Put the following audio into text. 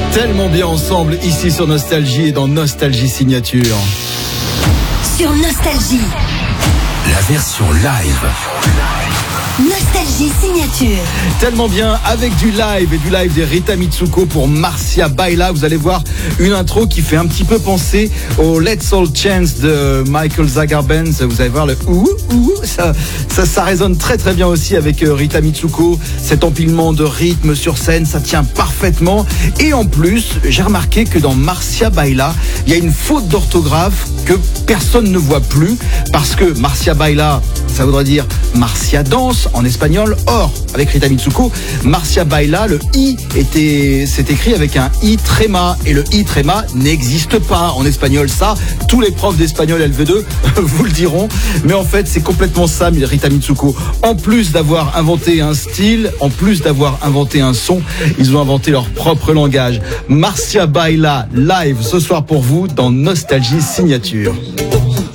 Tellement bien ensemble ici sur Nostalgie et dans Nostalgie Signature. Sur Nostalgie, la version live. Nostalgie Signature. Tellement bien avec du live et du live des Rita Mitsuko pour Marcia Baila. Vous allez voir une intro qui fait un petit peu penser au Let's All Chance de Michael Zager-Benz. Vous allez voir le ça résonne très très bien aussi avec Rita Mitsuko. Cet empilement de rythme sur scène, ça tient parfaitement. Et en plus, j'ai remarqué que dans Marcia Baila, il y a une faute d'orthographe que personne ne voit plus parce que Marcia Baila, ça voudrait dire Marcia danse en espagnol. Or, avec Rita Mitsuko, Marcia Baila, le I c'est écrit avec un I tréma et le I tréma n'existe pas en espagnol. Ça, tous les profs d'espagnol LV2 vous le diront. Mais en fait, c'est complètement ça, Rita Mitsuko. En plus d'avoir inventé un style, en plus d'avoir inventé un son, ils ont inventé leur propre langage. Marcia Baila live ce soir pour vous dans Nostalgie Signature.